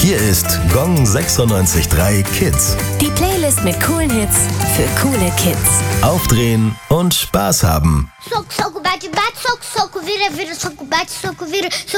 Hier ist Gong 96.3 Kids. Die Playlist mit coolen Hits für coole Kids. Aufdrehen und Spaß haben. Soco, soco, bate, bate, soco, soco, vira, vira, soco, bate, soco, vira.